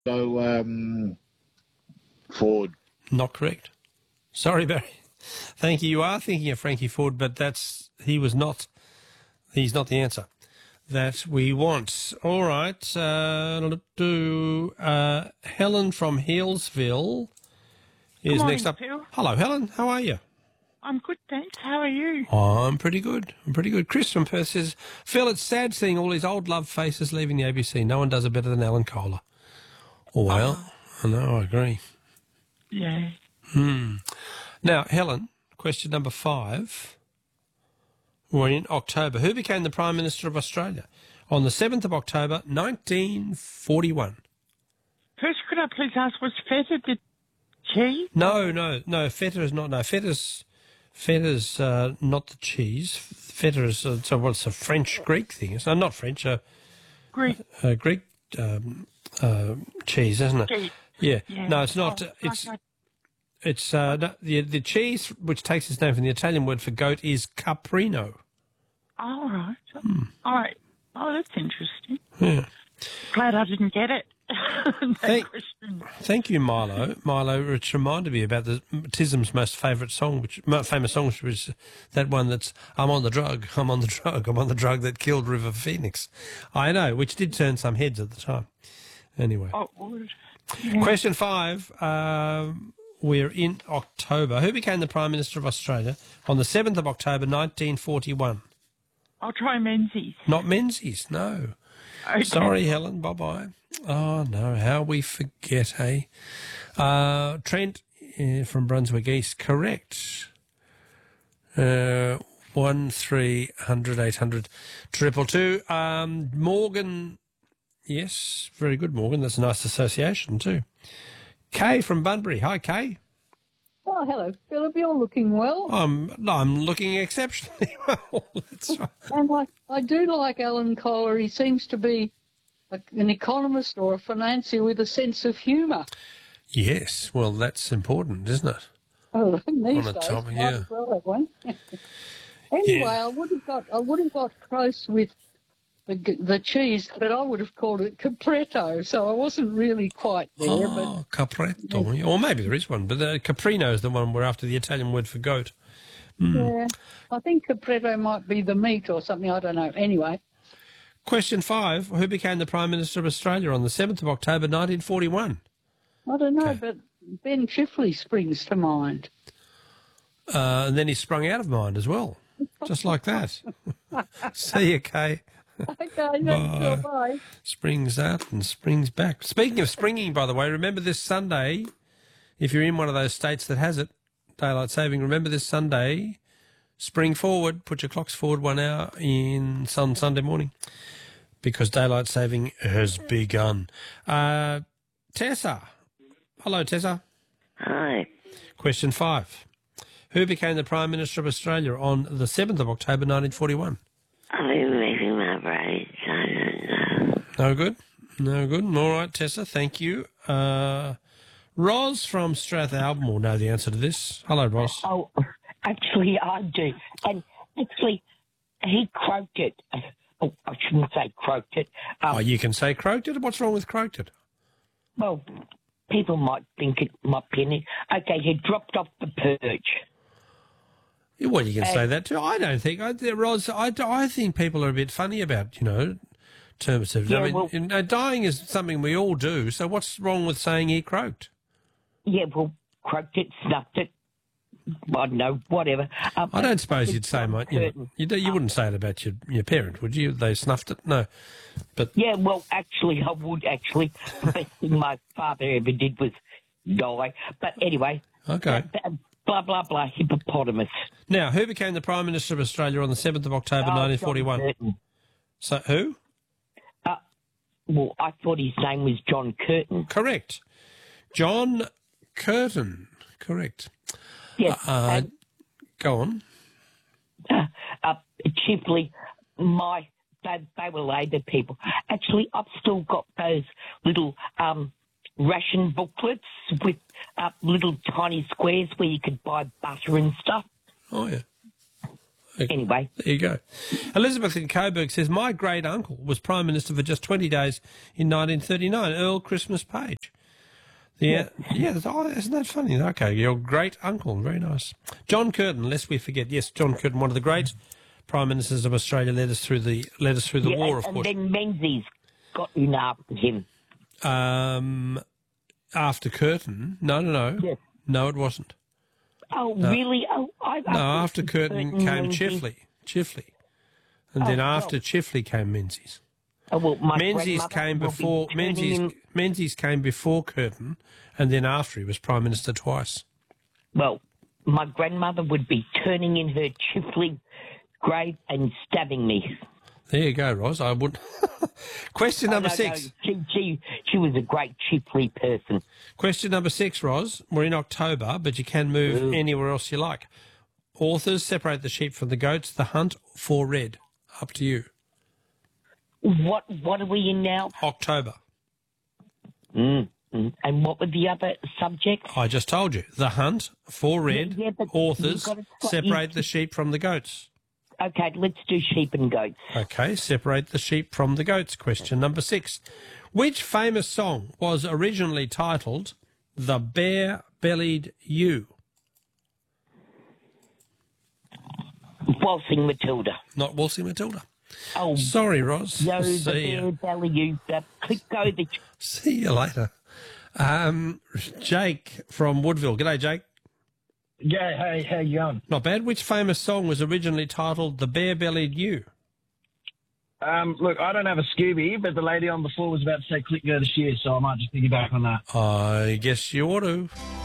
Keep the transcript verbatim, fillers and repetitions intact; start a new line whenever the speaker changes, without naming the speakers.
So, um, Ford.
Not correct. Sorry, Barry. Thank you. You are thinking of Frankie Ford, but that's he was not. He's not the answer that we want. All right. Uh, do uh, Helen from Healesville is
Good morning,
next up.
Phil.
Hello, Helen. How are you?
I'm good, thanks. How are you?
I'm pretty good. I'm pretty good. Chris from Perth says, Phil, it's sad seeing all these old love faces leaving the A B C. No one does it better than Alan Kohler. Oh, well,
Oh.
I know, I agree.
Yeah.
Hmm. Now, Helen, question number five. We're in October. Who became the Prime Minister of Australia on the seventh of October, nineteen forty-one?
First, could I please ask, was feta the cheese?
No, no, no, feta is not. No, feta's, feta's uh, not the cheese. Feta is, uh, so what's a French-Greek thing? It's uh, not French, uh,
Greek.
uh, Greek um, uh, cheese, isn't it?
Cheese.
Yeah.
Yeah.
No, it's not.
Oh,
uh, it's
like
it's uh, no, the the cheese which takes its name from the Italian word for goat is caprino.
All right.
Hmm.
All right. Oh, that's interesting.
Yeah.
Glad I didn't get it. that
Thank,
question.
thank you, Milo. Milo, it's reminded me about the Tism's most favourite song, which mo- famous song, which was that one that's "I'm on the drug, I'm on the drug, I'm on the drug that killed River Phoenix." I know, which did turn some heads at the time. Anyway,
Oh, would. Yeah.
question five. Um, we're in October. Who became the Prime Minister of Australia on the seventh of October, nineteen forty-one?
I'll try Menzies.
Not Menzies, no.
Okay.
Sorry, Helen. Bye-bye. Oh, no, how we forget, hey? Uh, Trent uh, from Brunswick East, correct. Uh, one, three hundred, eight hundred, triple two. Um, Morgan, yes, very good, Morgan. That's a nice association too. Kay from Bunbury. Hi, Kay.
Oh, hello, Philip. You're looking well.
I'm, I'm looking exceptionally well. That's right.
And I, I do like Alan Kohler. He seems to be a, an economist or a financier with a sense of humour.
Yes, well, that's important, isn't it?
Oh, these
On a
days,
topic,
might
yeah.
as well have one. Anyway,
Yeah.
I would have got I would have got close with the the cheese, but I would have called it Capretto. So I wasn't really quite there.
Oh, capretto. Yeah. Or maybe there is one, but the caprino is the one we're after, the Italian word for goat.
but
Mm.
yeah, I think Capretto might be the meat or something. I don't know. Anyway,
Question five. Who became the Prime Minister of Australia on the seventh of October, nineteen forty-one?
I don't know,
Okay.
but Ben Chifley springs to mind.
Uh, and then he sprung out of mind as well, just like that. See you, Kay.
Okay,
Bye.
thanks. Bye.
Springs out and springs back. Speaking of springing, by the way, remember this Sunday, if you're in one of those states that has it, daylight saving, remember this Sunday, spring forward, put your clocks forward one hour in on Sunday morning, because daylight saving has begun. Uh, Tessa. Hello, Tessa.
Hi.
Question five. Who became the Prime Minister of Australia on the seventh of October, nineteen forty-one?
I've been making my braids. I don't know.
No good? No good. All right, Tessa, thank you. Uh, Ros from Strathalbyn will know the answer to this. Hello, Ros.
Oh, actually, I do. And actually, he croaked it. Oh, I shouldn't say croaked it. Um,
Oh, you can say croaked it? What's wrong with croaked it?
Well, people might think it might be an... Okay, he dropped off the perch.
Yeah, well, you can
Uh,
say that too. I don't think, I, Ros, I, I think people are a bit funny about, you know, terms of...
Yeah,
I mean,
well-
you know, dying is something we all do, so what's wrong with saying he croaked?
Yeah, well, croaked it, snuffed it. I don't know, whatever. Um,
I don't suppose you'd say,
John
mate, you, know,
Curtin.
you, do, you wouldn't say it about your, your parent, would you? They snuffed it? No. But
Yeah, well, actually, I would, actually. The best thing my father ever did was die. But anyway...
Okay.
uh, Blah, blah, blah, hippopotamus.
Now, who became the Prime Minister of Australia on the seventh of October,
Oh,
nineteen
John
forty-one?
Curtin.
So, who?
Uh, well, I thought his name was John Curtin.
Correct. John Curtin. Correct.
Yes.
Uh,
and,
go on.
uh, uh, chiefly, my they, they were Labor people. Actually, I've still got those little um, ration booklets with uh, little tiny squares where you could buy butter and stuff.
Oh, yeah.
Anyway,
There you go. Elizabeth in Coburg says, my great uncle was Prime Minister for just twenty days in nineteen thirty-nine, Earl Christmas Page. Yeah, yeah, that's- oh, isn't that funny? Okay, your great uncle, very nice. John Curtin, lest we forget, yes, John Curtin, one of the great Prime Ministers of Australia, led us through the led us through the
yeah,
war,
and,
of
and
course.
then Menzies got in after him.
Um, after Curtin, no, no, no,
Yes.
no, it wasn't.
Oh, really? Oh, I, I
No, after Curtin came
Menzies.
Chifley, Chifley, and then
Oh,
after
well.
Chifley came Menzies.
Oh, well, my
Menzies
grandmother
came
will be
before
turning
Menzies.
in-
Menzies came before Curtin, and then after he was Prime Minister twice.
Well, my grandmother would be turning in her Chifley grave and stabbing me.
There you go, Ros. I would. Question
Oh,
number
no,
six.
no, she, she, she was a great Chifley person.
Question number six, Ros. We're in October, but you can move
Ooh.
anywhere else you like. Authors separate the sheep from the goats. The hunt for red. Up to you.
What What are we in now?
October.
Mm, mm. And what were the other subjects?
I just told you. The hunt for red.
Yeah, yeah, but
Authors
you've got to-
separate
you-
the sheep from the goats.
Okay, let's do sheep and goats.
Okay, separate the sheep from the goats. Question number six. Which famous song was originally titled The Bare-Bellied Ewe?
Waltzing Matilda.
Not Waltzing Matilda.
Oh,
Sorry, Ros.
yo, the
See
bear
you.
belly, you, the click go, the
See you later. Um, Jake from Woodville. G'day, Jake.
Yeah, hey, how you going?
Not bad. Which famous song was originally titled The Bare-Bellied Ewe?
Um, look, I don't have a Scooby, but the lady on the floor was about to say click go to shear, so I might just piggyback on that.
I guess you ought to.